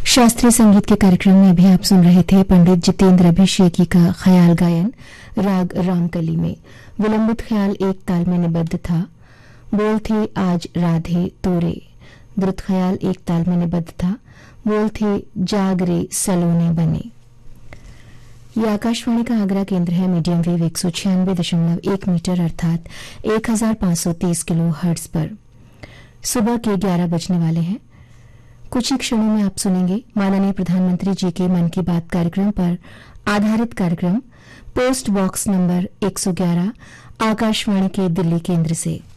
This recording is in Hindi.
शास्त्रीय संगीत के कार्यक्रम में भी आप सुन रहे थे पंडित जितेंद्र अभिषेकी का ख्याल गायन राग रामकली में। विलंबित ख्याल एक ताल में निबद्ध था। बोल थे आज राधे तोरे। द्रुत ख्याल एक ताल में निबद्ध था। बोल थे जाग रे सलोने बने। यह आकाशवाणी का आगरा केंद्र है। मीडियम वेव 196.1 मीटर अर्थात 1530 किलो हर्ट्ज पर। सुबह के 11 बजने वाले हैं। कुछ ही क्षणों में आप सुनेंगे माननीय प्रधानमंत्री जी के मन की बात कार्यक्रम पर आधारित कार्यक्रम पोस्ट बॉक्स नंबर 111 आकाशवाणी के दिल्ली केंद्र से।